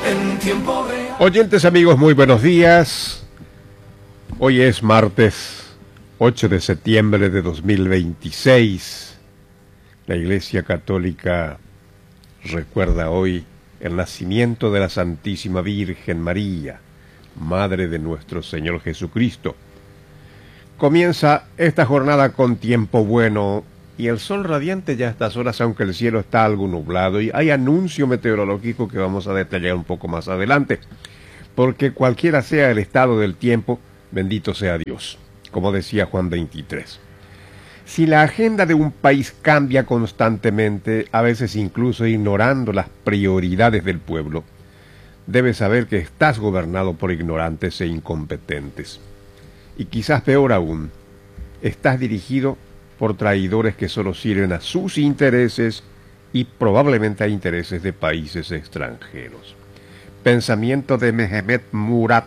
en tiempo real. Oyentes amigos, muy buenos días. Hoy es martes 8 de septiembre de 2026. La Iglesia Católica recuerda hoy el nacimiento de la Santísima Virgen María, Madre de nuestro Señor Jesucristo. Comienza esta jornada con tiempo bueno y el sol radiante ya a estas horas, aunque el cielo está algo nublado, y hay anuncio meteorológico que vamos a detallar un poco más adelante, porque cualquiera sea el estado del tiempo, bendito sea Dios, como decía Juan 23. Si la agenda de un país cambia constantemente, a veces incluso ignorando las prioridades del pueblo, debes saber que estás gobernado por ignorantes e incompetentes. Y quizás peor aún, estás dirigido por traidores que solo sirven a sus intereses y probablemente a intereses de países extranjeros. Pensamiento de Mehmet Murat,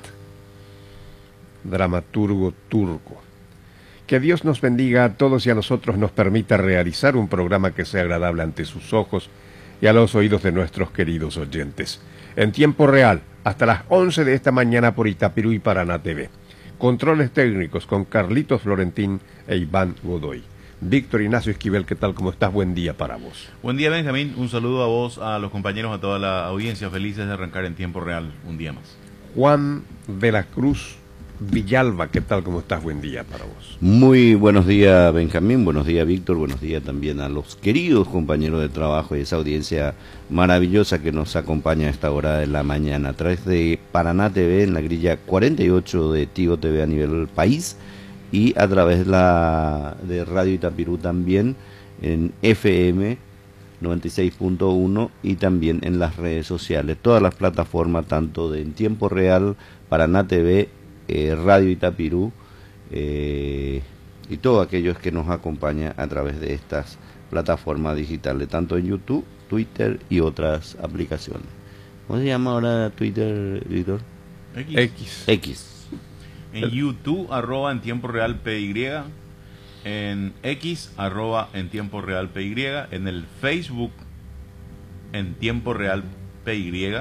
dramaturgo turco. Que Dios nos bendiga a todos y a nosotros nos permita realizar un programa que sea agradable ante sus ojos y a los oídos de nuestros queridos oyentes. En tiempo real, hasta las 11 de esta mañana por Itapirú y Paraná TV. Controles técnicos con Carlitos Florentín e Iván Godoy. Víctor Ignacio Esquivel, ¿qué tal? ¿Cómo estás? Buen día para vos. Buen día, Benjamín. Un saludo a vos, a los compañeros, a toda la audiencia. Felices de arrancar en tiempo real un día más. Juan de la Cruz Villalba, ¿qué tal? ¿Cómo estás? Buen día para vos. Muy buenos días, Benjamín. Buenos días, Víctor. Buenos días también a los queridos compañeros de trabajo y esa audiencia maravillosa que nos acompaña a esta hora de la mañana a través de Paraná TV en la grilla 48 de Tigo TV a nivel país y a través de Radio Itapirú también en FM 96.1 y también en las redes sociales. Todas las plataformas, tanto de en tiempo real, Paraná TV, Radio Itapirú y todos aquellos que nos acompañan a través de estas plataformas digitales, tanto en YouTube, Twitter y otras aplicaciones. ¿Cómo se llama ahora Twitter, Víctor? X. En YouTube, @ en tiempo real PY. En X, @ en tiempo real PY. En el Facebook, en tiempo real PY.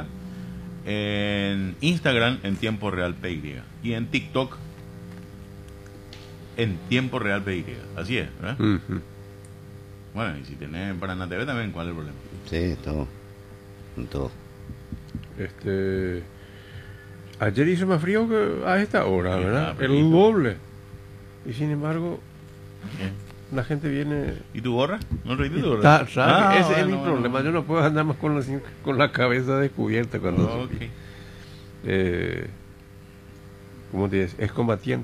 En Instagram, en tiempo real PY. Y en TikTok, en tiempo real PY. Así es, ¿verdad? Bueno, y si tenés Paraná TV también, ¿cuál es el problema? Sí, todo. Ayer hizo más frío que a esta hora, ¿verdad? Sí, El doble. Y sin embargo, ¿Qué? la gente viene... ¿Y tu gorra? ¿No reíste tu gorra? Ese es mi problema. Yo no puedo andar más con la cabeza descubierta cuando... Okay. ¿Cómo te dices? Es combatiente.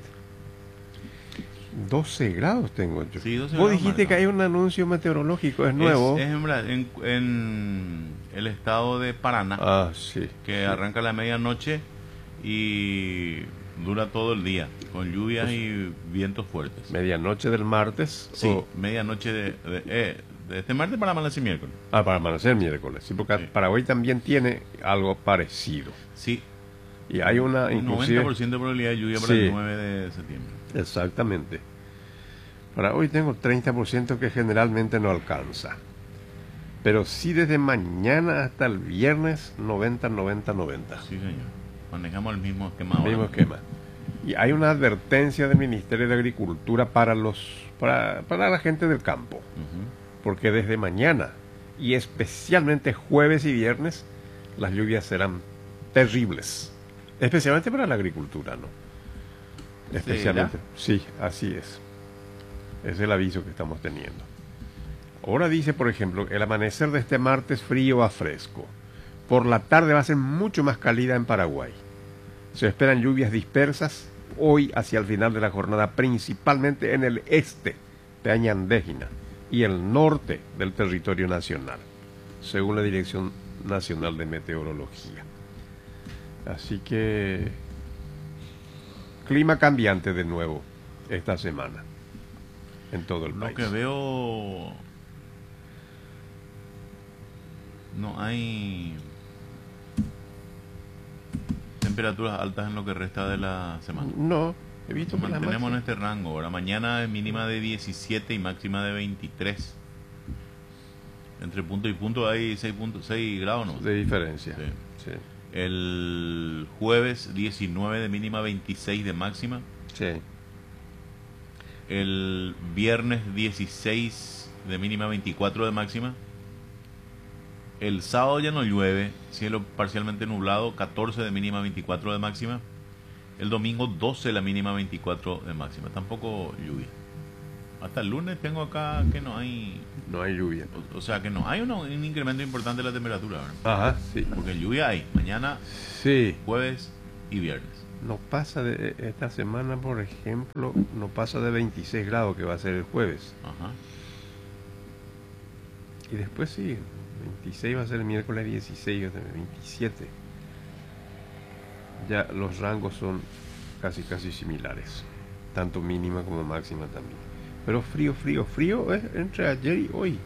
12 grados tengo yo. Sí, 12 Vos grados dijiste marcado. que hay un anuncio meteorológico, es nuevo. Es en el estado de Paraná, Ah, sí. que arranca a la medianoche y dura todo el día, con lluvias y vientos fuertes. Medianoche del martes. Sí, medianoche de este martes para amanecer miércoles. Para amanecer miércoles. Sí, porque Sí. para hoy también tiene algo parecido. Sí, Y hay una... un inclusive, 90% de probabilidad de lluvia para Sí. el 9 de septiembre. Exactamente. Para hoy tengo 30% que generalmente no alcanza. Pero sí desde mañana hasta el viernes 90. Sí, señor. Manejamos el mismo esquema ahora. Mismo esquema. Y hay una advertencia del Ministerio de Agricultura para la gente del campo. Ujú. Porque desde mañana y especialmente jueves y viernes las lluvias serán terribles. Especialmente para la agricultura, ¿no? Especialmente. Sí, así es. Es el aviso que estamos teniendo. Ahora dice, por ejemplo, el amanecer de este martes frío a fresco. Por la tarde va a ser mucho más cálida en Paraguay. Se esperan lluvias dispersas hoy hacia el final de la jornada, principalmente en el este de Añandéjina y el norte del territorio nacional, según la Dirección Nacional de Meteorología. Así que clima cambiante de nuevo esta semana en todo el país. Lo que veo, no hay temperaturas altas en lo que resta de la semana. No, he visto que las Mantenemos en máximas- este rango. Ahora mañana es mínima de 17 y máxima de 23. Entre punto y punto hay 6 grados, ¿no? de diferencia. Sí. Sí. El jueves 19 de mínima, 26 de máxima. Sí. El viernes 16 de mínima, 24 de máxima. El sábado ya no llueve, cielo parcialmente nublado, 14 de mínima, 24 de máxima. El domingo 12 la mínima, 24 de máxima. Tampoco lluvia. Hasta el lunes tengo acá que no hay... No hay lluvia. O sea que no hay un incremento importante de la temperatura, ¿verdad? Ajá, sí. Porque lluvia hay mañana, Sí. jueves y viernes. No pasa de esta semana, por ejemplo, no pasa de 26 grados, que va a ser el jueves. Ajá. Y después sí, 26 va a ser el miércoles 16, o sea, 27. Ya los rangos son casi similares, tanto mínima como máxima también. Pero frío es entre ayer y hoy.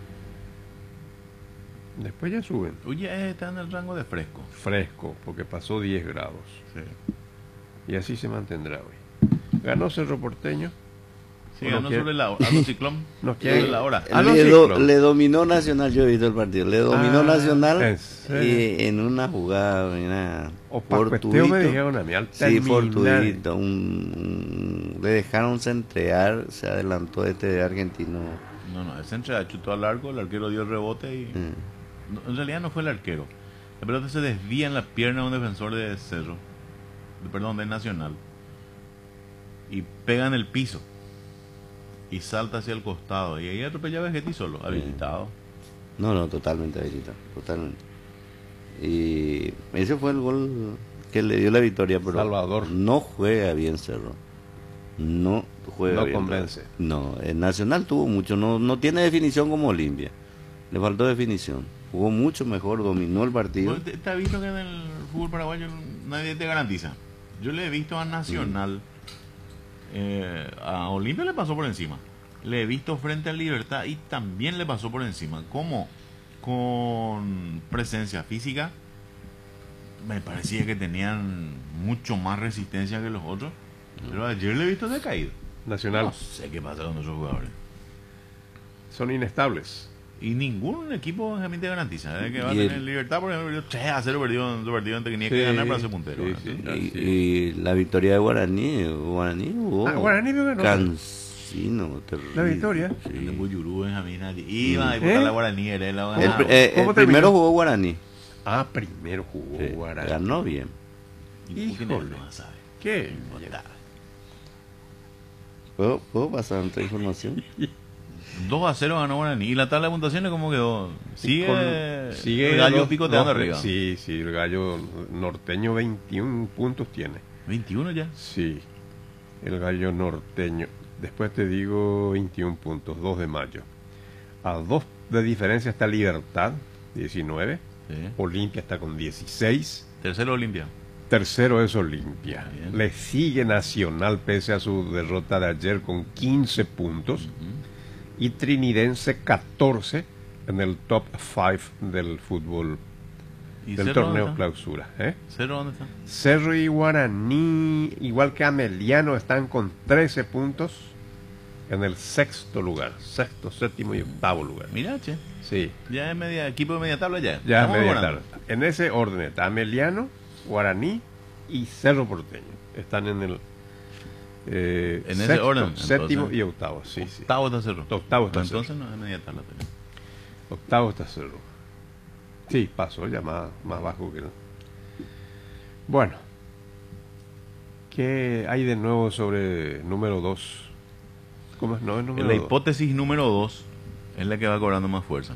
Después ya suben. Hoy ya está en el rango de fresco. Fresco, porque pasó 10 grados. Sí. Y así se mantendrá hoy. Ganó Cerro Porteño. Sí, Bueno, ganó que- sobre la hora. A los Ciclón. Nos Sobre queda- la hora. Ah, no, le, sí, do- claro. le dominó Nacional, yo he visto el partido, le dominó Ah, Nacional ¿en serio? y en una jugada, mira, O pacueteo me dijeron a mí al sí, terminar. fortuito, le dejaron centrear, se adelantó este argentino. No, ese entre chutó al largo, el arquero dio el rebote y... No, en realidad no fue el arquero. La pelota se desvía en la pierna de un defensor de Cerro. De Nacional. Y pega en el piso. Y salta hacia el costado. Y ahí atropella a Vegetti solo, habilitado. No, totalmente habilitado, totalmente. Y ese fue el gol que le dio la victoria, pero Salvador. no juega bien Cerro. No juega No bien. convence. No, el Nacional tuvo mucho, no tiene definición como Olimpia. Le faltó definición. Jugó mucho mejor, dominó el partido. Vos te has visto que en el fútbol paraguayo nadie te garantiza. Yo le he visto a Nacional. A Olimpia le pasó por encima. Le he visto frente al Libertad y también le pasó por encima. ¿Cómo? Con presencia física. Me parecía que tenían mucho más resistencia que los otros. Pero ayer le he visto decaído. Nacional. No sé qué pasa con esos jugadores. Son inestables. Y ningún equipo Benjamín te garantiza. Desde que va a Y tener el- Libertad, por ejemplo, 3-0 perdido en su partido ante que tenía que ganar para ser puntero. Sí, ¿verdad? sí. Y la victoria de Guaraní jugó Guaraní no ganó. cansino, terrible. La victoria. El de Sí. Buyurú, Benjamín, iba a ¿Eh? la Guaraní, era la El, ganaba. el ¿Cómo primero terminó? jugó Guaraní. Ah, primero jugó Sí, Guaraní. ganó bien. ¿Y por qué Híjole. no sabe? ¿Qué? ¿Puedo pasar otra información? 2-0 ganó Guaraní. ¿Y la tabla de puntuaciones cómo quedó? Sigue, Sigue el gallo los- picoteando los- arriba. Sí, el gallo norteño 21 puntos tiene. 21 ya. Sí, el gallo norteño. Después te digo 21 puntos, 2 de mayo. A 2 de diferencia está Libertad, 19. Sí. Olimpia está con 16. Tercero Olimpia. Tercero es Olimpia. Bien. Le sigue Nacional pese a su derrota de ayer con 15 puntos. Y Trinidense 14 en el top 5 del fútbol, ¿Y del Cerro torneo dónde está? clausura. ¿Eh? ¿Cerro dónde está? Cerro y Guaraní, igual que Ameliano, están con 13 puntos en el sexto lugar. Sexto, séptimo y octavo lugar. Mira, che. Sí, Ya es equipo de media tabla ya. ya Estamos media mejorando. tabla. En ese orden está Ameliano, Guaraní y Cerro Porteño. Están en el En ese sexto, orden, séptimo entonces. y octavo. Sí, sí. Octavo está Cerro. Octavo está Entonces no es media tabla. Pero... Octavo está Cerro. Sí, pasó ya más bajo que el... Bueno, ¿qué hay de nuevo sobre número 2? ¿Cómo es? No es número La 2. hipótesis número 2 es la que va cobrando más fuerza.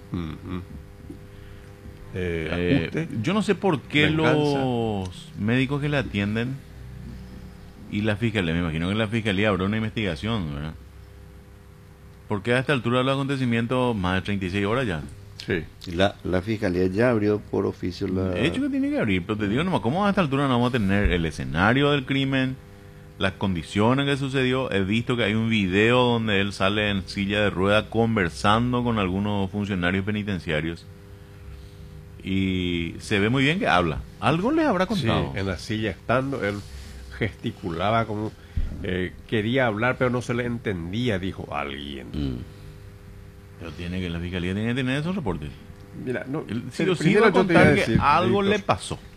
Ajuste. Yo no sé por qué Venganza. los médicos que le atienden y la fiscalía, me imagino que la fiscalía habrá una investigación, ¿verdad? Porque a esta altura de los acontecimientos, más de 36 horas ya. Sí. La fiscalía ya abrió por oficio la... De hecho que tiene que abrir, pero te digo nomás, ¿cómo a esta altura no vamos a tener el escenario del crimen, las condiciones que sucedió? He visto que hay un video donde él sale en silla de rueda conversando con algunos funcionarios penitenciarios y se ve muy bien que habla. Algo les habrá Sí, contado. en la silla estando, él gesticulaba como quería hablar, pero no se le entendía, dijo alguien. Pero la fiscalía tiene que tener esos reportes. Mira, no, Él sí o sí primero va a yo te iba a contar que decir, algo Víctor, le pasó.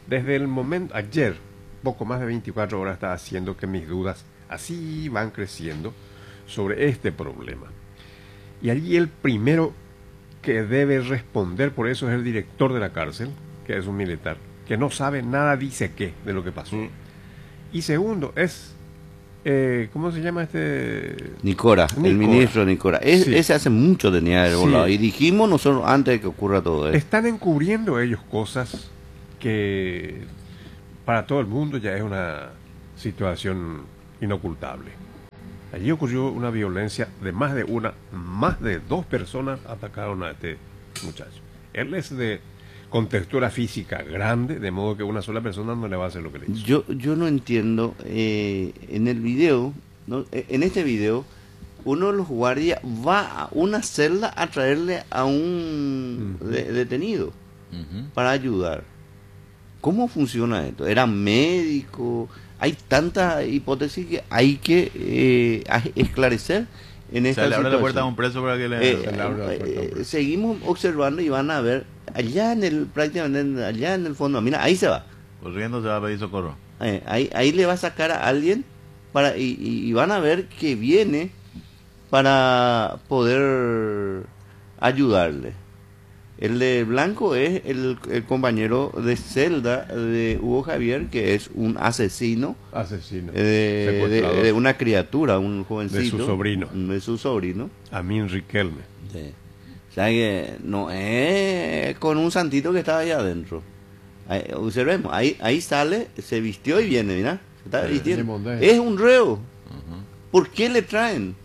Desde el momento, ayer, poco más de 24 horas, estaba haciendo que mis dudas así van creciendo sobre este problema. Y allí el primero que debe responder por eso es el director de la cárcel, que es un militar, que no sabe nada, dice qué, de lo que pasó. Y segundo, es, ¿cómo se llama este? Nicora, el ministro Nicora. Sí. Ese hace mucho tenía el volado. Y dijimos nosotros antes de que ocurra todo esto. Están encubriendo ellos cosas que para todo el mundo ya es una situación inocultable. Allí ocurrió una violencia de más de dos personas atacaron a este muchacho. Él es de contextura física grande, de modo que una sola persona no le va a hacer lo que le hizo. Yo no entiendo, en el video, ¿no? En este video, uno de los guardias va a una celda a traerle a un detenido para ayudar. ¿Cómo funciona esto? ¿Era médico? Hay tantas hipótesis que hay que esclarecer en esta O sea, le abre la situación. puerta a un preso para que le... Seguimos observando y van a ver allá prácticamente allá en el fondo, mira, ahí se va. Corriendo se va a pedir socorro. Ahí le va a sacar a alguien y van a ver que viene para poder ayudarle. El de blanco es el compañero de celda de Hugo Javier, que es un asesino de una criatura, un jovencito. De su sobrino. De su sobrino. Amin Riquelme. Sí. O sea que no es con un santito que estaba allá adentro. Observemos, ahí sale, se vistió y viene, mira. Se está vistiendo. Es un reo. ¿Por qué le traen?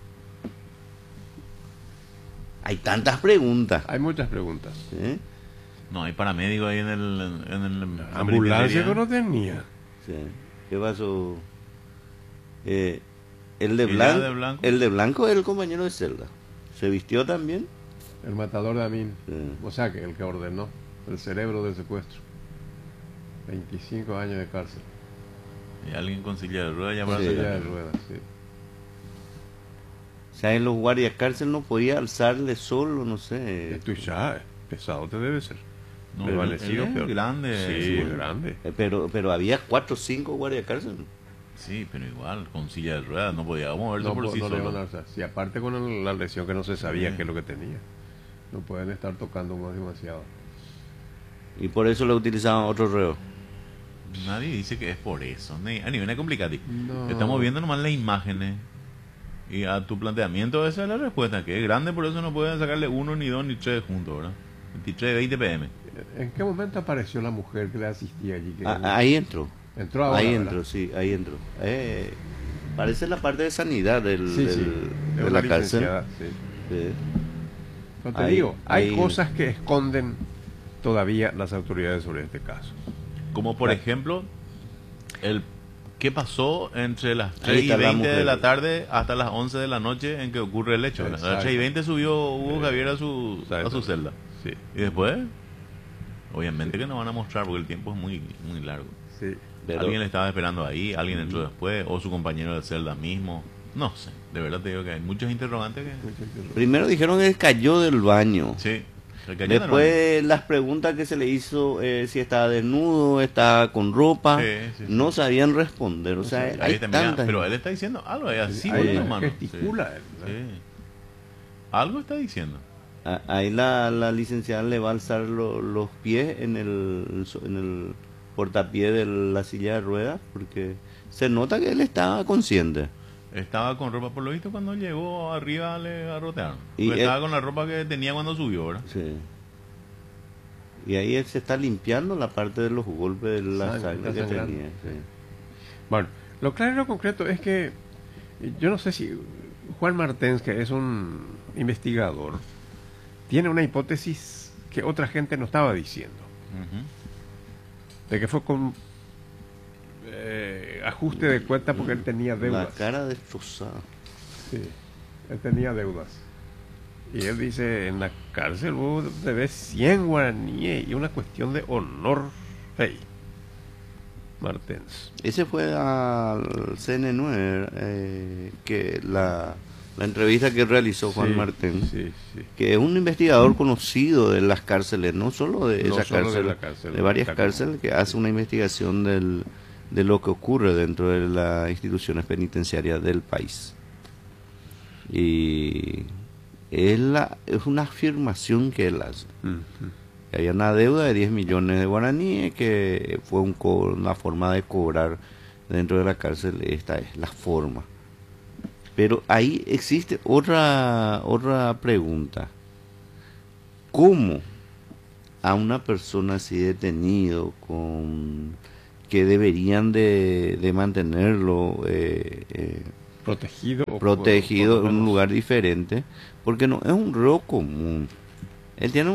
Hay tantas preguntas. Hay muchas preguntas. ¿Sí? No, hay paramédico ahí en el ambulancia que no tenía. Sí. ¿Qué pasó? El de blanco es el compañero de celda. ¿Se vistió también? El matador de Amin. Sí. O sea, que el que ordenó el cerebro del secuestro. 25 años de cárcel. Y alguien con silla de ruedas Con silla de ruedas, sí. O sea, en los guardias cárcel no podía alzarle solo, no sé. Esto ya pesado te debe ser. No, Prevalecido, es grande. Sí, es grande. Pero había 4 o 5 guardias cárcel. Sí, pero igual, con silla de ruedas no podía moverse por sí solo. Si aparte con la lesión que no se sabía qué es lo que tenía. No pueden estar tocando más demasiado. Y por eso lo utilizaban otros reos. Nadie dice que es por eso. A nivel complicado. No. Estamos viendo nomás las imágenes. Y a tu planteamiento esa es la respuesta, que es grande, por eso no pueden sacarle 1, ni 2, ni 3 juntos, ¿verdad? 23, 20 pm. ¿En qué momento apareció la mujer que le asistía allí? Ahí entró. Entró ahora, ahí ¿verdad? entró, sí, ahí entró. Parece la parte de sanidad de la cárcel. Sí. Sí. Pero te digo, hay cosas que esconden todavía las autoridades sobre este caso. Como por ejemplo, ¿qué pasó entre las Ahí 3 y está la 20 de mujer. la tarde hasta las 11 de la noche en que ocurre el hecho? A las 3 y 20 subió Hugo Javier a su celda. Sí. Y después, obviamente que no van a mostrar porque el tiempo es muy, muy largo. Sí. Pero- Alguien le estaba esperando ahí, alguien entró después, o su compañero de celda mismo. No sé, de verdad te digo que hay muchos interrogantes que... Primero dijeron que cayó del baño. Sí. recayeron. Después las preguntas que se le hizo, si estaba desnudo, estaba con ropa, Sí. no sabían responder. O sea, Ahí hay está, mira, tantas. pero él está diciendo algo, es así, Ahí con las manos. gesticula él, ¿no? Sí. Algo está diciendo. Ahí la licenciada le va a alzar los pies en el portapié de la silla de ruedas, porque se nota que él estaba consciente. Estaba con ropa, por lo visto, cuando llegó arriba le garrotearon. Y Porque él- estaba con la ropa que tenía cuando subió, ¿verdad? Sí. Y ahí él se está limpiando la parte de los golpes de la sangre que sangrando. tenía. Sí. Bueno, lo claro y lo concreto es que yo no sé si Juan Martens, que es un investigador, tiene una hipótesis que otra gente no estaba diciendo, Ujú. de que fue con ajuste de cuenta porque él tenía La deudas. cara destrozada. Sí, él tenía deudas. Y él dice, en la cárcel vos debes 100 guaraníes y una cuestión de honor. Hey, Martens. Ese fue al CN9, que la la entrevista que realizó Juan Sí, Martín, sí, sí. que es un investigador conocido de las cárceles, no solo de No esa solo cárcel, de la cárcel, de varias está cárceles, que hace una investigación de lo que ocurre dentro de las instituciones penitenciarias del país. Y es una afirmación que él hace. Ujú. Que había una deuda de 10 millones de guaraníes, que fue una forma de cobrar dentro de la cárcel. Esta es la forma. Pero ahí existe otra pregunta. ¿Cómo a una persona así detenido, que deberían de mantenerlo Protegido. o protegido por lo en un menos- lugar diferente? Porque no es un robo común. Él tiene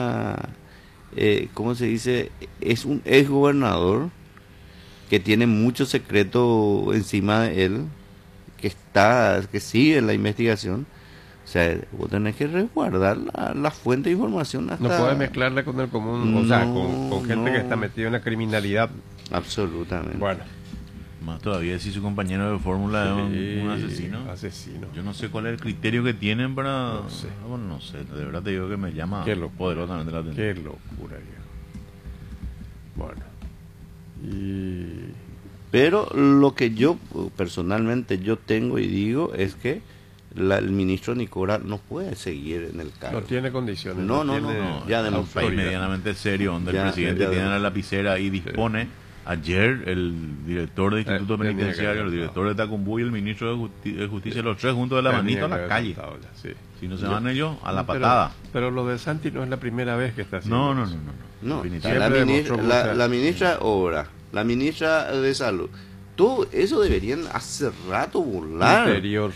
¿cómo se dice? Es un ex gobernador que tiene mucho secreto encima de él, que sigue la investigación. O sea, vos tenés que resguardar la fuente de información hasta... No puede mezclarla con el común, o sea, con gente que no. está metida en la criminalidad. Absolutamente. Bueno. Más todavía si su compañero de fórmula es un asesino. Asesino. Yo no sé cuál es el criterio que tienen para... No sé. Bueno, no sé, de verdad te digo que me llama Qué locura. poderosamente la atención. Qué locura, viejo. Bueno. Y... Pero lo que yo personalmente yo tengo y digo es que el ministro Nicora no puede seguir en el cargo. No tiene condiciones. No, tiene No, ya es un demostró. país autoridad. medianamente serio donde el Ya, presidente ya tiene la demostró. lapicera y dispone. Ayer el director del Instituto tenía que Penitenciario, haber el director de Tacumbú y el ministro de Justicia, los tres juntos de la Tenía manito a que la haber calle. saltado ya, sí. Si no se van ellos, a la No, pero- patada. Pero lo de Santi no es la primera vez que está haciendo No, no, eso. No, Definitivamente. la, Siempre ministra, demostró mucha- la ministra de Obra, la ministra de Salud, todo eso deberían hace rato burlar, Interior.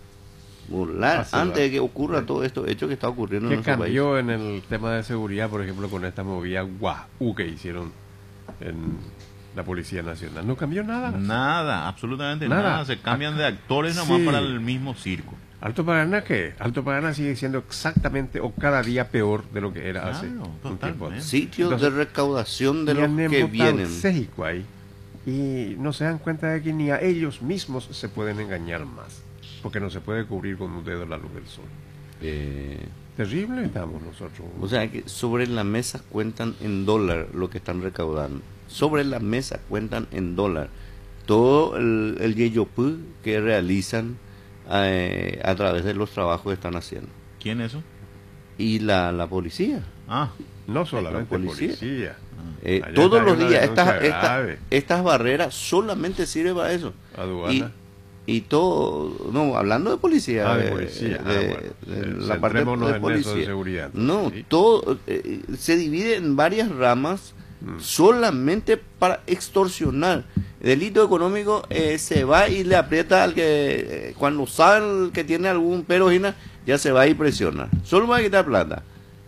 Hace antes de rato. que ocurra todo esto hecho que está ocurriendo en ¿Qué nuestro país. cambió en el tema de seguridad, por ejemplo, con esta movida guau que hicieron en la Policía Nacional? No cambió nada. Nada, absolutamente Nada. nada. Se cambian de actores nomás Sí. para el mismo circo. ¿Alto Paraná qué? Alto Paraná sigue siendo exactamente o cada día peor de lo que era hace Claro, un tiempo. totalmente. Sitios Entonces, de recaudación de y los han que embotado vienen. Séjico ahí, y no se dan cuenta de que ni a ellos mismos se pueden engañar más, porque no se puede cubrir con un dedo la luz del sol. Terrible estamos nosotros. O sea que sobre la mesa cuentan en dólar lo que están recaudando. Sobre la mesa cuentan en dólar todo el yeyopú que realizan a través de los trabajos que están haciendo. ¿Quién es eso? Y la policía. Ah, No solamente La policía. policía. Allá Todos hay los una días denuncia estas grave. estas barreras solamente sirven para eso. Aduana. Y todo, no, hablando de policía, De policía. de la parte Centrémonos de en eso de policía. seguridad. No, Sí. todo se divide en varias ramas solamente para extorsionar. El delito económico se va y le aprieta al que, cuando saben que tiene algún perojina, ya se va y presiona. Solo va a quitar plata.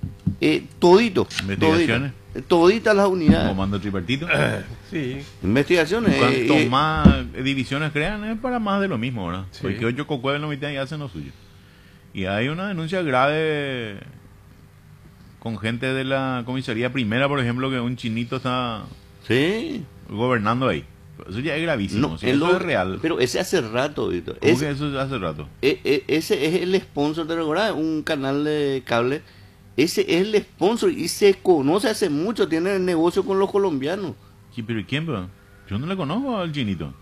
¿Investigaciones? Toditas las unidades. comando tripartito. Sí. Investigaciones. Cuanto más divisiones crean es para más de lo mismo, ¿verdad? Sí. Porque 8 cocueves en la mitad y hacen lo suyo. Y hay una denuncia grave con gente de la comisaría primera, por ejemplo, que un chinito está Sí. gobernando ahí. Eso ya es gravísimo. No, si eso es real. Pero ese hace rato, Víctor. ¿Cómo Ese, que eso hace rato? ese es el sponsor, ¿te recuerdas? Un canal de cable. Ese es el sponsor y se conoce hace mucho. Tiene el negocio con los colombianos. Sí, pero ¿y quién? Bro? Yo no le conozco al chinito.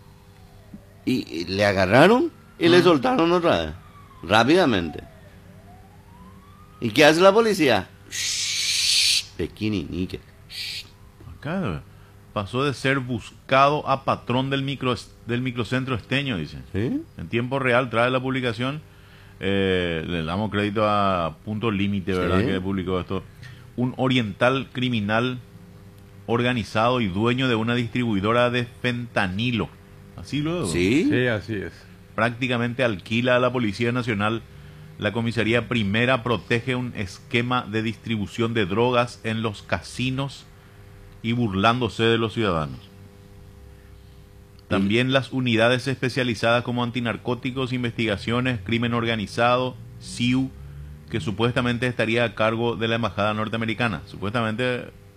Y le agarraron y le soltaron otra vez. Rápidamente. ¿Y qué hace la policía? Shh, pequeñinique. Acá pasó de ser buscado a patrón del microcentro esteño, dice. ¿Sí? En tiempo real trae la publicación. Le damos crédito a Punto Límite, ¿verdad? Sí. Que publicó esto. Un oriental criminal organizado y dueño de una distribuidora de fentanilo. Así luego. ¿Sí? Sí, así es. Prácticamente alquila a la Policía Nacional. La comisaría primera protege un esquema de distribución de drogas en los casinos y burlándose de los ciudadanos. También las unidades especializadas como antinarcóticos, investigaciones, crimen organizado, SIU, que supuestamente estaría a cargo de la embajada norteamericana. Supuestamente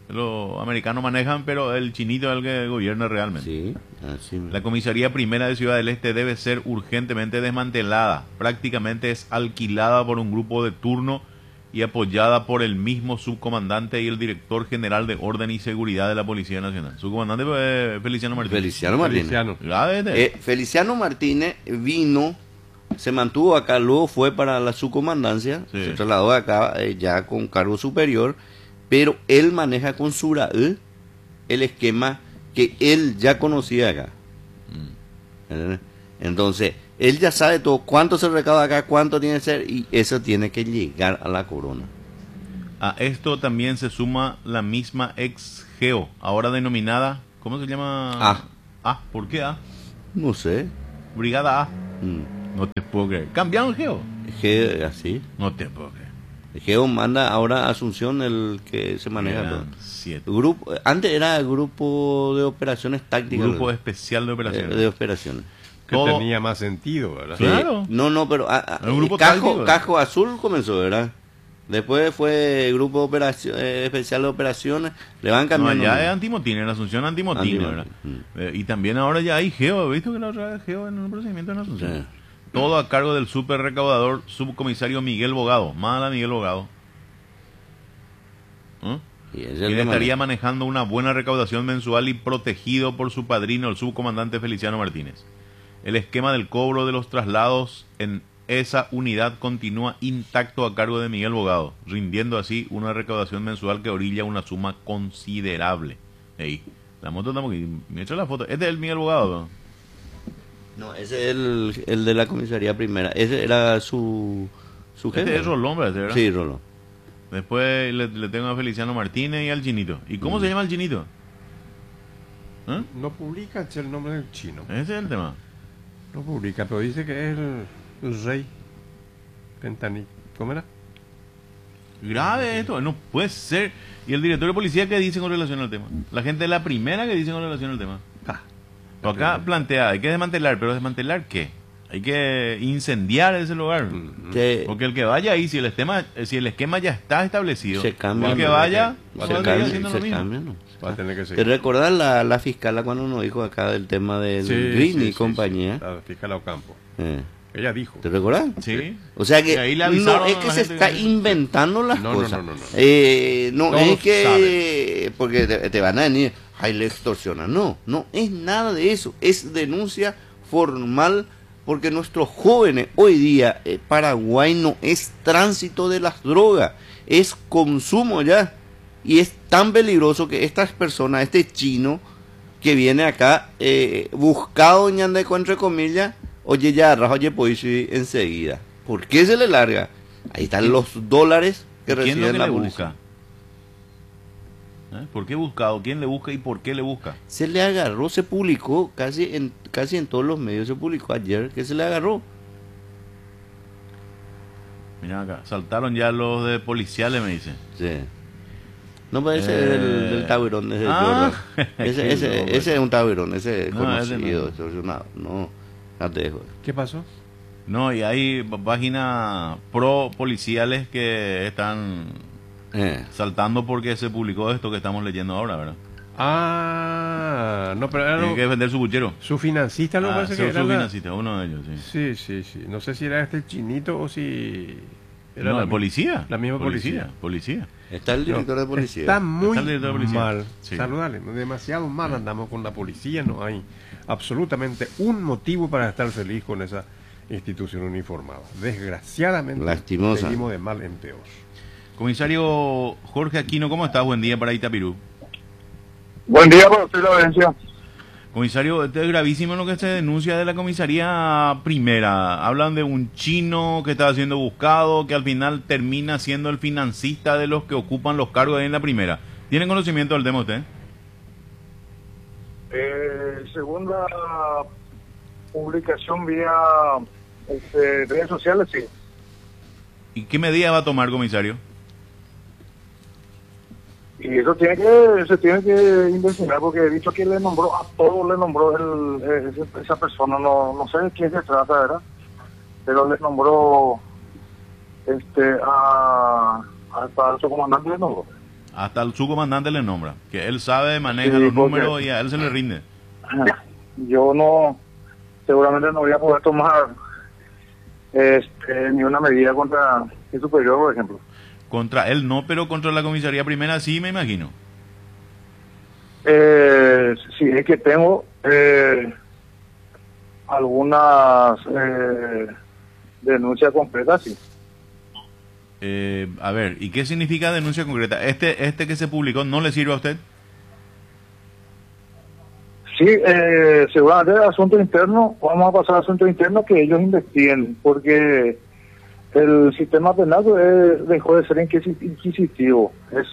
Los americanos manejan, pero el chinito es el que gobierna realmente. Sí, así mismo. La comisaría primera de Ciudad del Este debe ser urgentemente desmantelada. Prácticamente es alquilada por un grupo de turno y apoyada por el mismo subcomandante y el director general de Orden y Seguridad de la Policía Nacional. Subcomandante Feliciano Martínez. Feliciano Martínez. Feliciano. Grave este. Feliciano Martínez vino, se mantuvo acá, luego fue para la subcomandancia, Sí. se trasladó acá ya con cargo superior, pero él maneja con Surael el esquema que él ya conocía acá. ¿Entendés? Entonces, él ya sabe todo, cuánto se recauda acá, cuánto tiene que ser, y eso tiene que llegar a la corona. A esto también se suma la misma ex Geo, ahora denominada, ¿cómo se llama? A. ¿Por qué A? No sé. Brigada A. Mm. No te puedo creer. ¿Cambiaron Geo? Así. No te puedo creer. Geo manda ahora a Asunción el que se maneja todo. Eran 7. Grupo, antes era grupo de operaciones tácticas. Grupo especial de operaciones. De operaciones. Que Todo- tenía más sentido, ¿verdad? Sí. Claro. No, pero Un grupo Cajo, táctico. Cajo Azul comenzó, ¿verdad? Después fue grupo de especial de operaciones. Le van No, cambiando. ya es antimotín, en Asunción antimotín, ¿verdad? Y también ahora ya hay Geo, ¿viste que la otra vez Geo en un procedimiento en Asunción? Sí. Todo a cargo del super recaudador subcomisario Miguel Bogado. Mala Miguel Bogado. ¿Eh? Y ese es Quien el que estaría maneja. manejando una buena recaudación mensual y protegido por su padrino, el subcomandante Feliciano Martínez. El esquema del cobro de los traslados en esa unidad continúa intacto a cargo de Miguel Bogado, rindiendo así una recaudación mensual que orilla una suma considerable. Ey, la moto estamos aquí. Me echa la foto. Este es el Miguel Bogado. No, ese es el de la comisaría primera. Ese era su jefe. Este es Rolón, ¿verdad? Sí, Rolón. Después le tengo a Feliciano Martínez y al Chinito. ¿Y cómo se llama el Chinito? ¿Eh? No publica el nombre del chino. Ese es el tema. No publica, pero dice que es el rey Pentani. ¿Cómo era? Grave esto, no puede ser. ¿Y el director de policía qué dice con relación al tema? La gente de la primera que dice con relación al tema. Pero acá plantea, hay que desmantelar, pero ¿desmantelar qué? Hay que incendiar ese lugar. Porque el que vaya ahí, si el esquema ya está establecido, Se cambia, el que ¿no? vaya, Se va a cambia, seguir haciendo lo se mismo. cambia, ¿no? Va a tener que ¿Te seguir. recordás la fiscala cuando nos dijo acá del tema del Green y compañía? Sí. La fiscal Ocampo. Eh, Ella dijo. ¿Te recordás? Sí. O sea Y que ahí le avisaron no es a que la se gente está que- inventando las No, no, cosas. no. No Todos es que porque te van a venir, ay, le extorsionan. No es nada de eso. Es denuncia formal porque nuestros jóvenes hoy día, Paraguay no es tránsito de las drogas, es consumo ya. Y es tan peligroso que estas personas, este chino que viene acá, buscado ñandeco entre comillas, oye ya, oye pues sí, enseguida. ¿Por qué se le larga? Ahí están los dólares que ¿Quién es lo reciben que la le policía. busca? ¿Por qué buscado? ¿Quién le busca y por qué le busca? Se le agarró, se publicó, casi en todos los medios se publicó ayer que se le agarró. Mira acá, saltaron ya los de policiales, me dicen. Sí. No parece del taburón, ese Ah, Jordan. qué Ese es un taburón, ese es No, ese conocido, no. extorsionado. No te dejo. ¿Qué pasó? No, y hay páginas pro policiales que están saltando porque se publicó esto que estamos leyendo ahora, ¿verdad? Ah, no, pero era Tiene que defender su buchero. su financista, no parece que era su la- financista, uno de ellos, sí. Sí. No sé si era este chinito o si era No, la el policía. La misma policía. Policía. Está el director de policía. Está muy Está el director de policía. mal. Sí. Saludable, demasiado mal andamos con la policía. No hay absolutamente un motivo para estar feliz con esa institución uniformada. Desgraciadamente, Lastimosa. seguimos de mal en peor. Comisario Jorge Aquino, ¿cómo estás? Buen día para Itapirú. Buen día, soy la audiencia. Comisario, esto es gravísimo lo que se denuncia de la comisaría primera. Hablan de un chino que estaba siendo buscado, que al final termina siendo el financista de los que ocupan los cargos ahí en la primera. ¿Tienen conocimiento del tema usted? Según la publicación vía redes sociales, sí. ¿Y qué medida va a tomar, comisario? Y eso se tiene que investigar porque he dicho que le nombró a todos, le nombró esa persona, no sé de quién se trata, ¿verdad? Pero le nombró al comandante, le nombró. Hasta el subcomandante le nombra, que él sabe, maneja Sí, los porque- números y a él se le rinde. Yo no, seguramente no voy a poder tomar ni una medida contra el superior, por ejemplo. Contra él no, pero contra la comisaría primera sí, me imagino. Sí, es que tengo algunas denuncias concretas, sí. A ver, ¿y qué significa denuncia concreta? ¿Este que se publicó no le sirve a usted? Sí, seguramente el asunto interno, vamos a pasar al asunto interno que ellos investiguen, porque el sistema penal dejó de ser inquisitivo,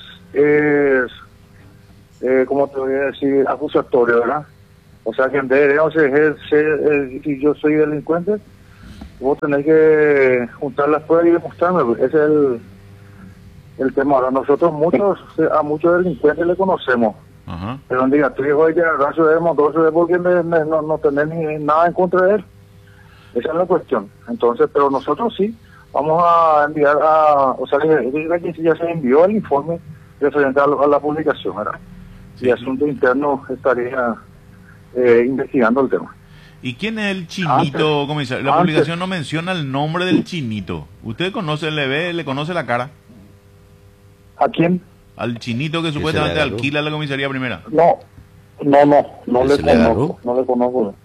como te voy a decir, acusatorio, ¿verdad? O sea que en vez de digamos, si yo soy delincuente, vos tenés que juntar las pruebas y demostrarme, pues, ese es el tema. Ahora nosotros a muchos delincuentes le conocemos. Ajá. Pero diga, tu hijo ya raso de motor, porque no tenés ni nada en contra de él. Esa es la cuestión. Entonces, pero nosotros sí, vamos a enviar o sea, que ya se envió el informe referente a la publicación, ¿verdad? Sí. Y Asunto Interno estaría investigando el tema. ¿Y quién es el chinito, comisario? La antes- publicación no menciona el nombre del chinito. ¿Usted conoce, le conoce la cara? ¿A quién? Al chinito que se supuestamente le agarró? alquila la comisaría primera. No le ¿Se le agarró? conozco, no le conozco.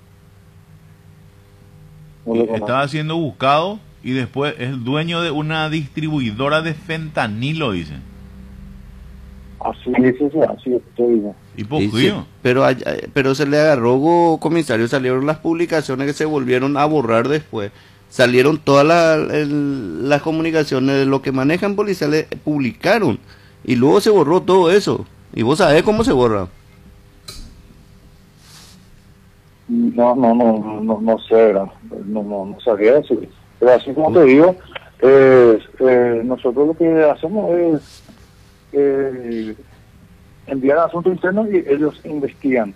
No le conozco. Estaba siendo buscado y después es el dueño de una distribuidora de fentanilo, dicen. Así estoy. Y Sí, poquillo. pero se le agarró, comisario, salieron las publicaciones que se volvieron a borrar después. Salieron todas las comunicaciones de lo que manejan policiales, publicaron. Y luego se borró todo eso. Y vos sabés cómo se borra. No sé, ¿verdad? No sabría decir. Pero así como te digo, nosotros lo que hacemos es enviar asuntos internos y ellos investigan.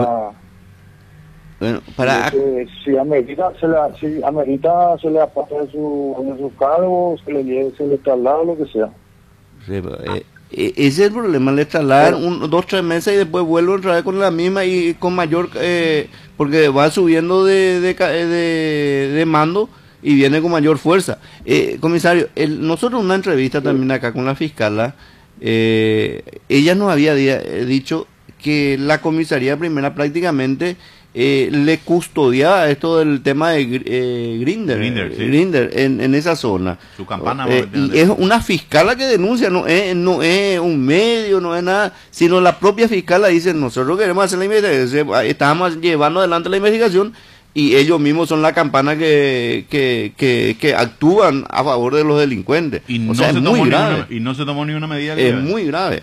Bueno, para Si amerita, se le aparta de su cargo, se le traslada, lo que sea. ese es el problema, le trasladan 2-3 meses y después vuelve otra vez con la misma y con mayor, porque va subiendo de mando y viene con mayor fuerza. Comisario, nosotros en una entrevista también acá con la fiscala, ella nos había dicho que la comisaría primera prácticamente le custodiaba esto del tema de Grindr, sí. Grindr en esa zona. Su campana. Y es una fiscala que denuncia, no es un medio, no es nada, sino la propia fiscala dice, nosotros queremos hacer la investigación, estábamos llevando adelante la investigación y ellos mismos son la campana que actúan a favor de los delincuentes. Y O no, sea, se es tomó muy ni grave, una, y no se tomó ni una medida. es muy grave.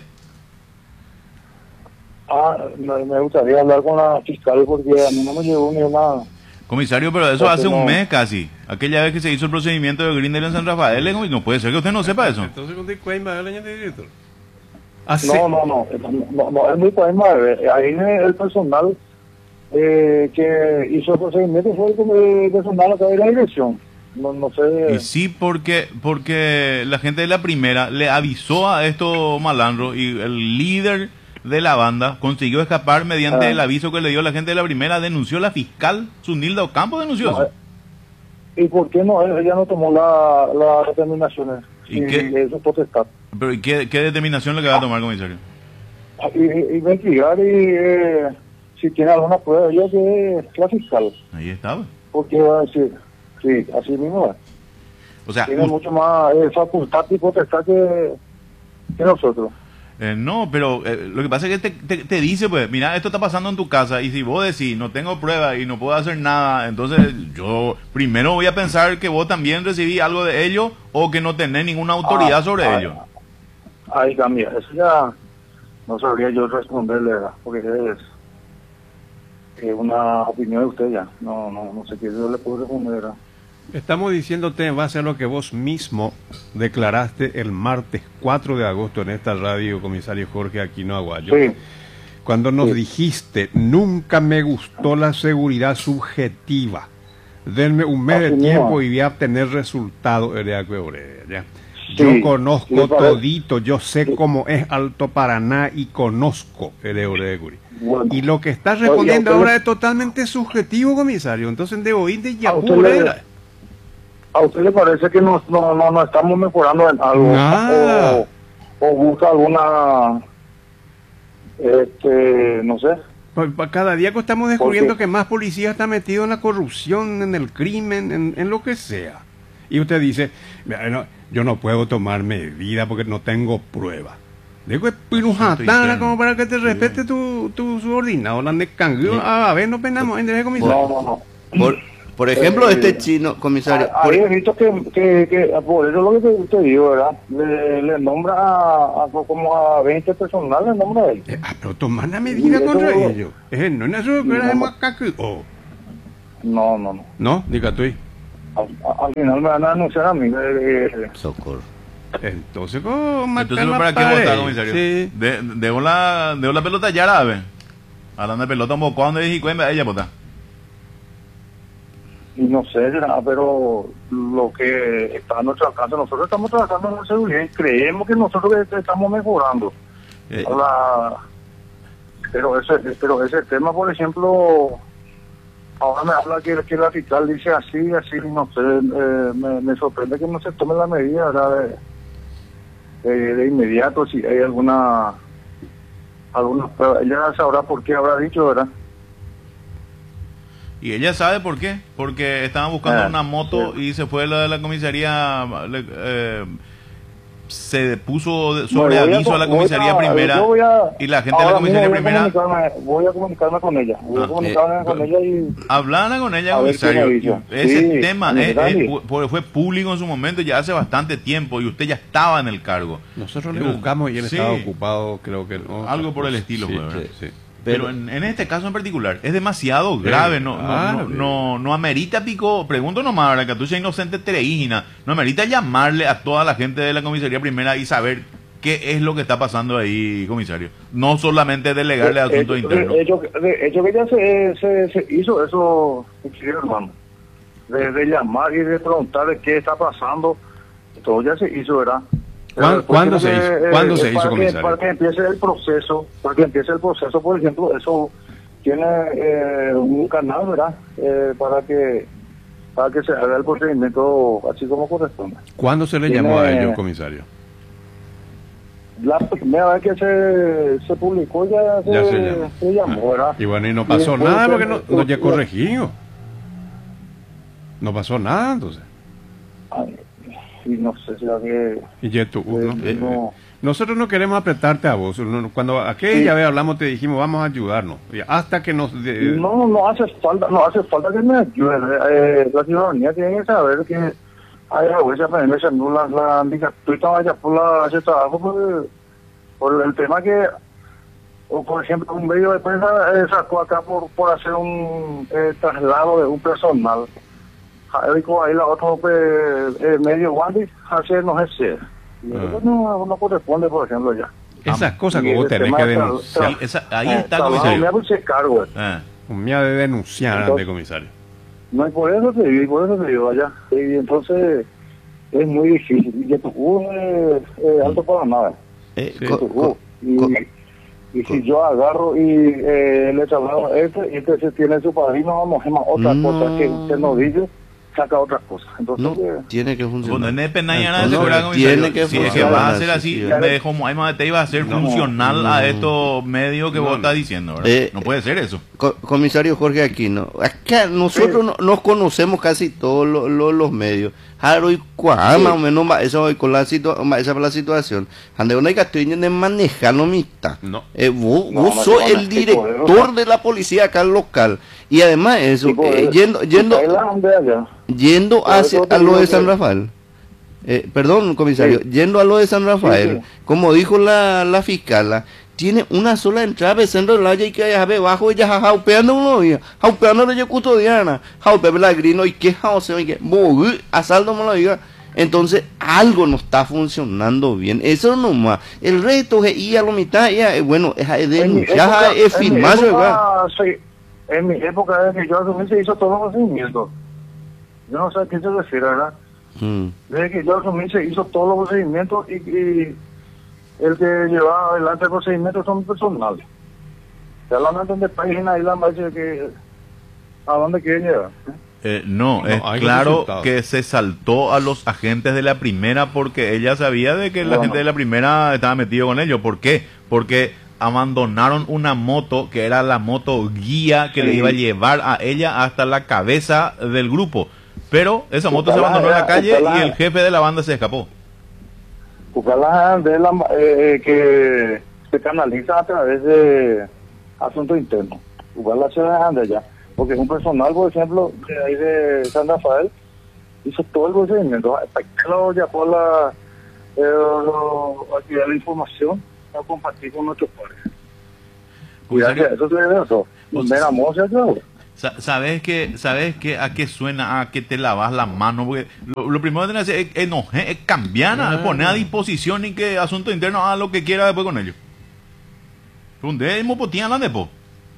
Me gustaría hablar con la fiscal porque a mí no me llegó ni una... Comisario, pero eso Porque hace un no- mes casi. Aquella vez que se hizo el procedimiento de Grindr en San Rafael, no puede ser que usted no sepa eso. Entonces, ¿con qué cuenta el año de director? No, es muy problema. Ahí el personal que hizo el procedimiento fue el personal acá de la dirección. No sé. Y sí, porque la gente de la primera le avisó a estos malandros y el líder de la banda consiguió escapar mediante el aviso que le dio la gente de la primera, denunció la fiscal, Sunilda Ocampo denunció eso. ¿Y por qué no? Ella no tomó las determinaciones. ¿Y Y qué? eso potestad. Pero ¿y qué determinación le va a tomar, comisario? Y investigar y si tiene alguna prueba, ella que es la fiscal. Ahí estaba. Porque va a decir, sí, así mismo es. O sea, Tiene mucho más facultad y potestad que nosotros. no, pero lo que pasa es que te dice, pues, mira, esto está pasando en tu casa y si vos decís, no tengo prueba y no puedo hacer nada, entonces yo primero voy a pensar que vos también recibí algo de ellos o que no tenés ninguna autoridad sobre ellos. Ahí cambia. Eso ya no sabría yo responderle, ¿verdad? Porque es una opinión de usted ya. No sé qué yo le puedo responder, ¿verdad? Estamos diciéndote en base a lo que vos mismo declaraste el martes 4 de agosto en esta radio, comisario Jorge Aquino Aguayo. Sí. Cuando nos Sí. dijiste, nunca me gustó la seguridad subjetiva. Denme un mes de Así tiempo mismo. y voy a obtener resultados. ¿Ya? Yo conozco sí, parece. todito, yo sé cómo es Alto Paraná y conozco el Eureguri. Bueno, Y lo que está oye, respondiendo a usted ahora le- es totalmente subjetivo, comisario. Entonces debo ir de a usted Yapur. le- ¿A usted le parece que no estamos mejorando en algo? Nada. O busca alguna, no sé. Cada día que estamos descubriendo Porque- que más policía está metido en la corrupción, en el crimen, en lo que sea. Y usted dice, "Mira, no, yo no puedo tomar medidas porque no tengo prueba. Digo, es pirujatana como para que te respete tu subordinado. La de cangrejo, a ver, no penamos, en el comisario. No. Por ejemplo, Eh, este chino, comisario, por- Ahí he visto que por eso es lo que te digo, ¿verdad? Le nombra como a 20 personas, le nombra a él. Pero tomar la medida Sí, contra eso- ellos. No es eso que era de macaco. Oh. No. No, diga tú. Al final me van a anunciar a mí. socorro. Entonces, ¿cómo Entonces, ¿para qué vota, comisario? Sí. Debo la pelota ya, la ve. Hablando de pelota, un poco, ¿cuándo dije cuenta ella vota? Y no sé, pero lo que está a nuestro alcance, nosotros estamos trabajando en la seguridad y creemos que nosotros estamos mejorando. Eh, Pero ese tema, por ejemplo, ahora me habla que la fiscal dice así, no sé, me sorprende que no se tome la medida, ¿verdad? De inmediato, si hay alguna prueba. Ella sabrá por qué habrá dicho, ¿verdad? Y ella sabe por qué. Porque estaban buscando una moto sí. y se fue la de la comisaría. Se puso sobre No, voy aviso a la voy comisaría primera. yo voy a- Y la gente de la ahora mismo comisaría primera. voy a comunicarme con ella. Voy a Ah, comunicarme con ella y... Hablaron con ella, A ver qué comisario. me dice. Ese Sí, tema dale. fue público en su momento ya hace bastante tiempo y usted ya estaba en el cargo. Nosotros le Pero- buscamos y él sí, estaba ocupado, creo que no. Algo por el estilo, Sí, fue, ¿verdad? sí. Pero en este caso en particular es demasiado grave, no amerita pico, pregunto nomás, ¿verdad? Que tú seas inocente tereína, no amerita llamarle a toda la gente de la comisaría primera y saber qué es lo que está pasando ahí, comisario. No solamente delegarle a asuntos internos. De hecho que ya se hizo eso, hermano. De llamar y de preguntar de qué está pasando. Todo ya se hizo, ¿verdad? ¿Cuándo se hizo? ¿Cuándo se hizo, comisario? Para que empiece el proceso, por ejemplo, eso tiene un canal, ¿verdad? Para que se haga el procedimiento así como corresponde. ¿Cuándo se le Tiene- llamó a ellos, comisario? La primera vez que se publicó ya se llamó, ¿verdad? Y bueno, y no pasó Y nada después, porque no ya corregido. No pasó nada, entonces. ay, y no sé, será que... Y ya tú, ¿no? no. Nosotros no queremos apretarte a vos. Cuando aquella vez hablamos te dijimos vamos a ayudarnos. Y hasta que nos... No hace falta que me ayude. La ciudadanía tiene que saber que hay a veces aprender a anular la indicación vaya por ese trabajo por el tema que, o por ejemplo, un medio de prensa sacó acá por hacer un traslado de un personal. Ahí la otro medio guante hacer no sé si. Y eso no corresponde, por ejemplo, ya. Esas cosas que Y vos el tenés tema que de denunciar. Ahí está, trabajo, comisario. me hace cargo. Un miedo de denunciar ante Entonces- comisario. No, y por eso te digo allá. Y entonces es muy difícil. Y Yetugú es alto para nada. Eh, Sí. co- Yetugú. co- Y si yo agarro y le traslado y entonces tiene su padrino, vamos a otra No. cosa que usted no dice, saca otra cosa. Entonces, no, tiene que Bueno, funcionar. no es pena ni nada, No, comisario. tiene que Si es que funcionar, vas a hacer sí, así, sí. de como hay más te iba a hacer funcional a estos medios que vos estás diciendo, ¿verdad? No puede ser eso. Comisario Jorge Aquino, acá nosotros nos conocemos casi todos los medios. Jaro y cuá, más o menos, eso hoy con esa la situación. Ande uno hay que estoy de manejar lo mixta. No. Vos No, sos no, el sí, director poder, de la policía acá local. Y además eso, yendo hacia a lo de San Rafael. Perdón, comisario, Sí. yendo a lo de San Rafael, Sí. como dijo la fiscala, tiene una sola entrada de centro de la y que ya ve bajo ella jaupeando uno día, jaupeando de custodiana, jaupe la grino y que jause y que asalto me lo diga. Entonces algo no está funcionando bien, eso nomás. El resto es ir a la mitad, bueno, es denunciar, es firmar, en mi época, desde que yo asumí, se hizo todo los procedimientos. Yo no sé a qué se refiere, ¿verdad? Desde que yo asumí se hizo todos los procedimientos y el que llevaba adelante el procedimiento son personales. Ya lo andan de página y la marcha que a dónde quieren llegar. No, es hay claro resultados. que se saltó a los agentes de la primera porque ella sabía de que la Bueno. gente de la primera estaba metido con ellos. ¿Por qué? Porque abandonaron una moto que era la moto guía que le iba a llevar a ella hasta la cabeza del grupo. Pero esa moto se abandonó en la calle y el jefe de la banda se escapó. Buscarla de la que se canaliza a través de asuntos internos. Buscarla se dejan de allá. Porque un personal, por ejemplo, de ahí de San Rafael, hizo todo el procedimiento. Hasta que lo llamó la actividad de información a compartir con nuestros padres. Y gracias a eso se debe eso. Pues- Me enamoró, se acabó. ¿Sabes que a qué suena? A que te lavas la mano. Porque lo primero que tienes que hacer es cambiar, es poner a disposición y que asunto interno haga lo que quiera después con ellos. ¿Dónde es Mopotín la depo?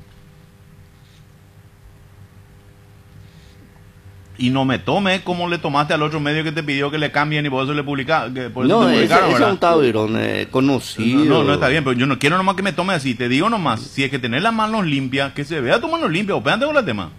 Y no me tome como le tomaste al otro medio que te pidió que le cambien y por eso le publicaron. No, ese es ¿verdad? un taburón conocido. No, está bien, pero yo no quiero nomás que me tome así. Te digo nomás, si es que tener las manos limpias, que se vea tu mano limpia. O pégate con la tema.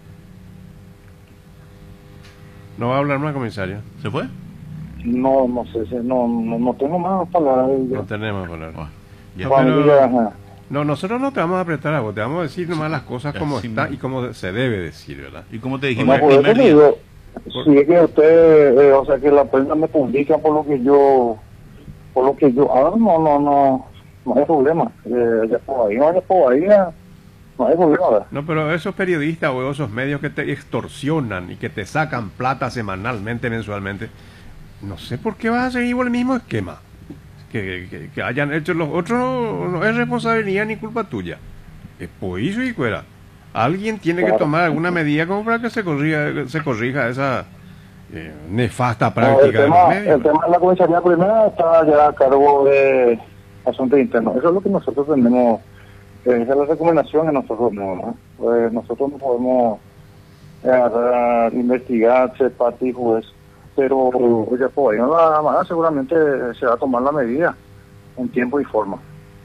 No va a hablar más, comisario. ¿Se fue? No sé, no tengo más palabras. No tenemos palabras. Bueno, ya Juan pero- Villa, ajá. No, nosotros no te vamos a apretar a vos, te vamos a decir nomás las cosas como Sí, están man. y como se debe decir, ¿verdad? Y como te dijimos No, el por eso primer te día. digo, si es que usted, o sea, que la prensa me publica por lo que yo hago, no hay problema. Ya por ahí, no hay problema. ¿verdad? No, pero esos periodistas o esos medios que te extorsionan y que te sacan plata semanalmente, mensualmente, no sé por qué vas a seguir con el mismo esquema. Que hayan hecho los otros no es responsabilidad ni culpa tuya. Es por eso y fuera. Alguien tiene que Claro. tomar alguna medida como para que se corrija esa nefasta No, práctica de los medios. el tema de la comisaría primera está ya a cargo de asuntos internos. Eso es lo que nosotros tenemos, esa es la recomendación que nosotros tenemos, ¿no? Pues nosotros no podemos investigar, ser parte y juez, pero ya por ahí no la manera seguramente se va a tomar la medida en tiempo y forma.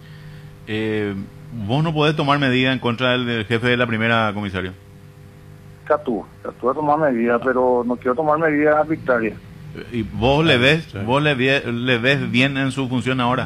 Vos no podés tomar medida en contra del jefe de la primera, comisario. Catúa a tomar medidas, pero no quiero tomar medidas arbitrarias. ¿Y vos le ves, sí. le ves bien en su función ahora?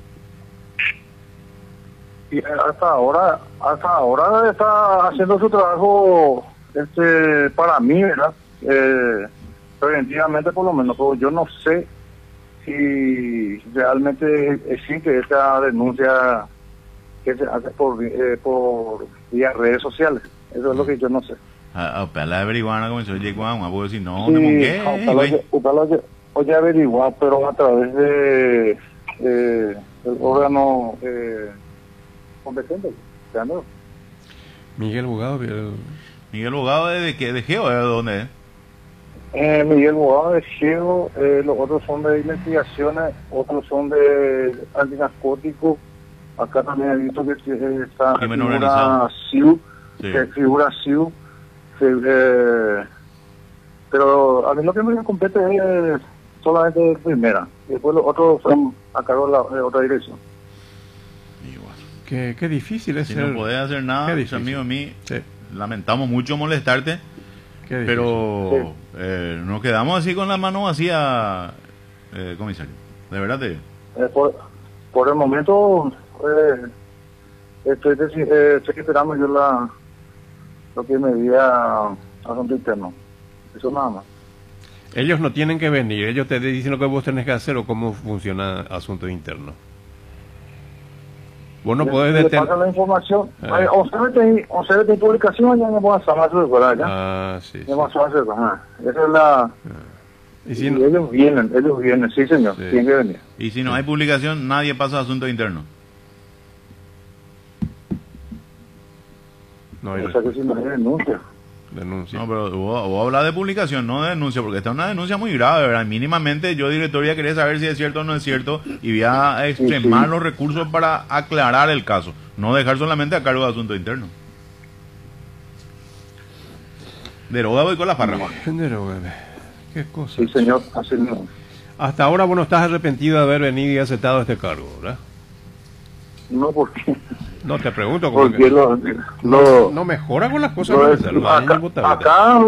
Y hasta ahora está haciendo su trabajo para mí, ¿verdad? Preventivamente por lo menos, pero yo no sé si realmente existe esta denuncia que se hace por vía redes sociales. Eso es lo que yo no sé. La averiguar a comisario Yeguán, a vos decir, no, Sí, de mongué, güey. oye averiguar, pero a través de el órgano competente. ¿Entiendes? Miguel Bugado, Miguel Bogado de Geo, ¿de dónde es? Miguel Bogado de Geo, los otros son de investigaciones, otros son de antinarcóticos. Acá también he visto que está Crimen figura organizado. SIU, Sí. que figura SIU, pero a mí lo que me compete es solamente de primera, y después los otros son a cargo de otra dirección. Igual. qué difícil es Si ser. no podés hacer nada, Qué pues, difícil. amigo mío, Sí, lamentamos mucho molestarte, qué difícil. pero nos quedamos así con las manos vacías, comisario. De verdad te digo. Por el momento estoy esperando yo lo que me diga asunto interno. Eso nada más. Ellos no tienen que venir, ellos te dicen lo que vos tenés que hacer o cómo funciona asuntos internos. Vos no podés Le detener. pasa la información. O sea, de publicación ya me voy a saber ya. Ah, sí. Me voy a saber, ajá. Esa es la. Y si Y no, ellos vienen, sí señor, Sí. tienen que venir. Y si no hay publicación, nadie pasa a asuntos internos. no hay O sea que si no hay denuncia. denuncia. No, pero vos hablas de publicación, no de denuncia, porque esta es una denuncia muy grave, ¿verdad? Mínimamente yo, directoría, quería saber si es cierto o no es cierto y voy a extremar Sí. los recursos para aclarar el caso, no dejar solamente a cargo de asuntos internos. Deroga voy con la farra. Pero, güey, qué cosa. Sí, señor, así mismo. Hasta ahora vos no estás arrepentido de haber venido y aceptado este cargo, ¿verdad? No, porque No, te pregunto. Como porque no mejora con las cosas lo que es- se salvan, acá, Ñigo Tavita. acá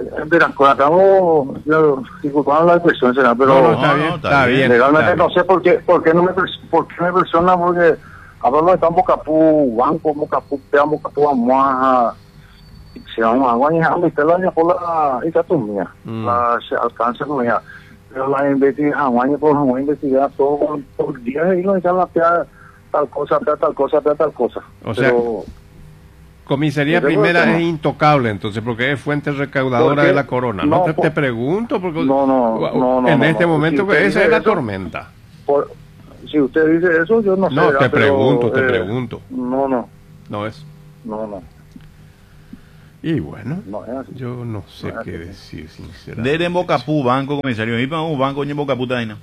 disculpame la expresión, será, pero No, está No, bien, no, está bien. legalmente está no bien. sé por qué no me por qué me persona, porque hablando de campo capú, banco, mocapú, pea, mocapú, amuaja, se llama agua y hambre, te la por la icatumia, la se alcanza con ella. Pero la investigación, por la investigar todo por día y no echan la pea, tal cosa, pea, tal cosa, pea, tal cosa. O sea, Pero, Comisaría Yo creo Primera que no. es intocable, entonces, porque es fuente recaudadora Porque- de la corona. No, no, te por- pregunto, porque No, en no, este no. momento Si usted esa dice es la eso, tormenta. si usted dice eso, yo no sé. No, ¿verdad? te Pero, pregunto. No, No es. no. Y bueno, No es así. yo no sé No es qué así. decir, sinceramente. Desde Bocapú, banco, comisario. ¿Y para un banco en Bocapú, Taina?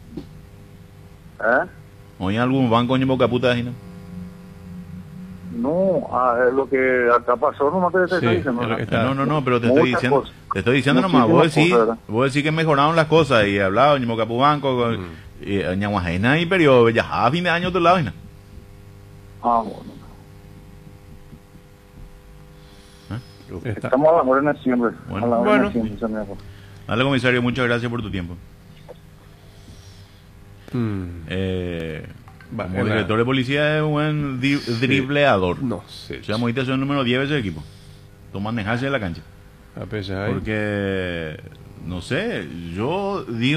¿Eh? ¿O hay algún banco en Bocapú, Taina? No, lo que acá pasó, no te estoy Sí, diciendo. es lo que ¿verdad? está- No, pero te Muchas estoy diciendo, cosas. te estoy diciendo nomás, Muchísimas cosas, ¿verdad? vos decís que mejoraron las cosas y he hablado en Bocapú Banco, y Ñahuajaina y pero ya a fin de año otro lado, Vaina. Bueno. Está- Estamos a la hora en siempre. Bueno. A la hora Bueno. en siempre, se me hace. Dale, comisario, muchas gracias por tu tiempo. Mm, va, Como en la- director de policía es un buen dribleador. No sé. O sea, Moita es el número 10 veces de equipo. Tú manejarse en la cancha. A pesar de- Porque, no sé, yo digo